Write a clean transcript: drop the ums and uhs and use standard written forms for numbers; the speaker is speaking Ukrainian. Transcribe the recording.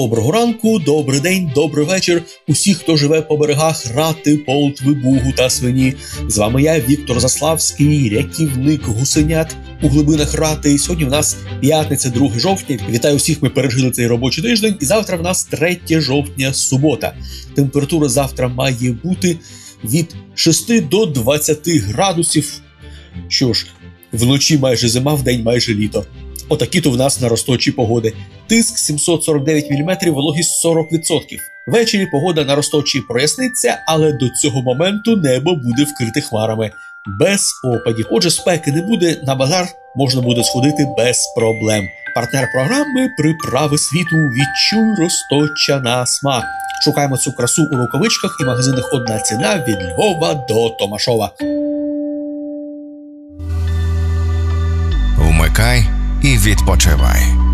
Доброго ранку, добрий день, добрий вечір усіх, хто живе по берегах Рати, Полтви, Бугу та Свині. З вами я, Віктор Заславський, рятівник гусенят у глибинах Рати. І сьогодні в нас п'ятниця, 2 жовтня. Вітаю всіх, ми пережили цей робочий тиждень. І завтра в нас 3 жовтня, субота. Температура завтра має бути від 6 до 20 градусів. Що ж, вночі майже зима, вдень майже літо. Отакі-то в нас наросточі погоди. Тиск 749 мм, вологість 40%. Ввечері погода наросточі проясниться, але до цього моменту небо буде вкрите хмарами. Без опадів. Отже, спеки не буде, на базар можна буде сходити без проблем. Партнер програми «Приправи світу». Відчуй Розточа на смак. Шукаємо цю красу у рукавичках і магазинах «Одна ціна» від Львова до Томашова. Вмикай і відпочивай.